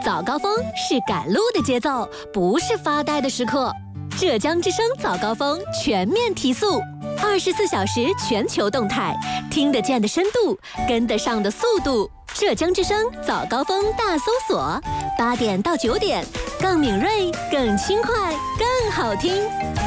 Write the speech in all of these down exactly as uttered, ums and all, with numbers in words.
早高峰是赶路的节奏，不是发呆的时刻。浙江之声早高峰全面提速，二十四小时全球动态，听得见的深度，跟得上的速度。浙江之声早高峰大搜索，八点到九点，更敏锐、更轻快、更好听。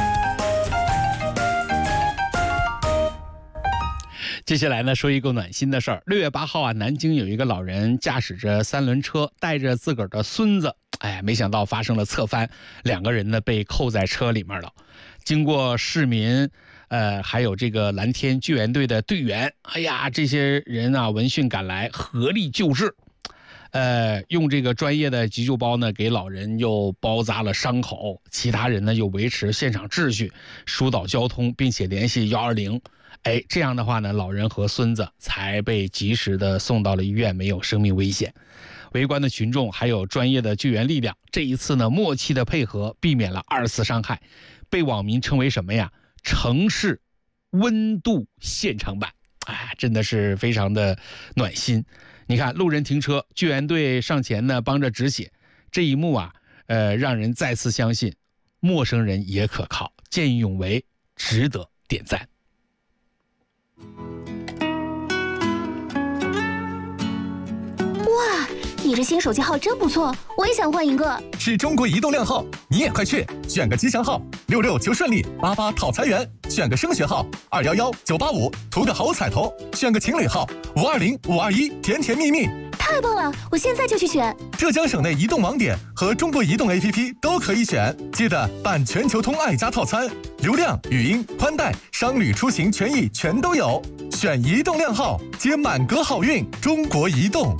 接下来呢，说一个暖心的事儿。六月八号啊，南京有一个老人驾驶着三轮车，带着自个儿的孙子，哎，没想到发生了侧翻，两个人呢被扣在车里面了。经过市民，呃，还有这个蓝天救援队的队员，哎呀，这些人啊闻讯赶来，合力救治。呃，用这个专业的急救包呢，给老人又包扎了伤口，其他人呢又维持现场秩序，疏导交通，并且联系一二零。哎，这样的话呢，老人和孙子才被及时的送到了医院，没有生命危险。围观的群众还有专业的救援力量，这一次呢，默契的配合，避免了二次伤害，被网民称为什么呀？城市温度现场版。哎，真的是非常的暖心。你看，路人停车，救援队上前呢帮着止血，这一幕啊，呃，让人再次相信陌生人也可靠，见义勇为，值得点赞。 哇，你这新手机号真不错，我也想换一个。 是中国移动靓号，你也快去选个吉祥号，六六求顺利，八八讨财源；选个升学号，二幺幺九八五，图个好彩头；选个情侣号，五二零五二一，甜甜蜜蜜。 太棒了，我现在就去选。 浙江省内移动网点和中国移动 A P P 都可以选，记得办全球通爱家套餐，流量、语音、宽带、商旅出行权益全都有。选移动靓号，接满格好运，中国移动。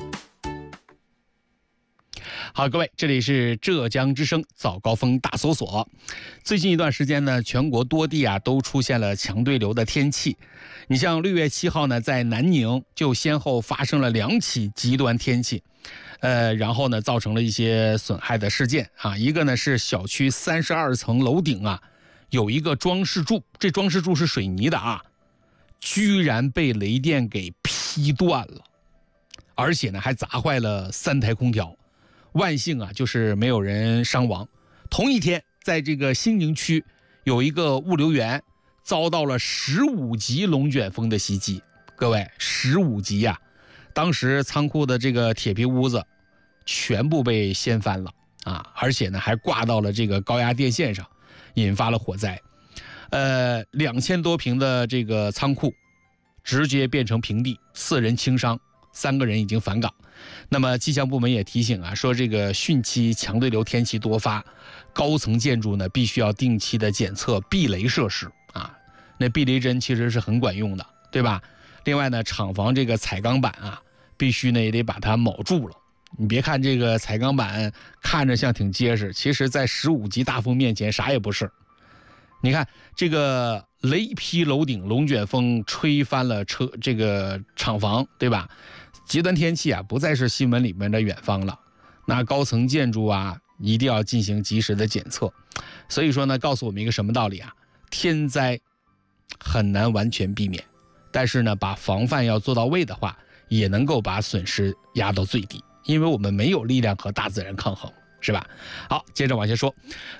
好，各位，这里是浙江之声早高峰大搜索。最近一段时间呢，全国多地啊都出现了强对流的天气。你像六月七号呢，在南宁就先后发生了两起极端天气，呃，然后呢造成了一些损害的事件啊。一个呢是小区三十二层楼顶啊有一个装饰柱，这装饰柱是水泥的啊，居然被雷电给劈断了，而且呢还砸坏了三台空调。万幸啊，就是没有人伤亡。同一天，在这个兴宁区有一个物流园遭到了十五级龙卷风的袭击。各位，十五级呀、啊！当时仓库的这个铁皮屋子全部被掀翻了啊，而且呢还挂到了这个高压电线上，引发了火灾。呃，两千多平的这个仓库直接变成平地，四人轻伤，三个人已经返岗。那么气象部门也提醒啊，说这个汛期强对流天气多发，高层建筑呢必须要定期的检测避雷设施啊。那避雷针其实是很管用的，对吧？另外呢，厂房这个彩钢板啊，必须呢也得把它铆住了。你别看这个彩钢板看着像挺结实，其实在十五级大风面前啥也不是。你看这个雷劈楼顶，龙卷风吹翻了车这个厂房，对吧？极端天气啊，不再是新闻里面的远方了。那高层建筑啊，一定要进行及时的检测。所以说呢，告诉我们一个什么道理啊？天灾很难完全避免，但是呢，把防范要做到位的话，也能够把损失压到最低，因为我们没有力量和大自然抗衡，是吧？好，接着往下说。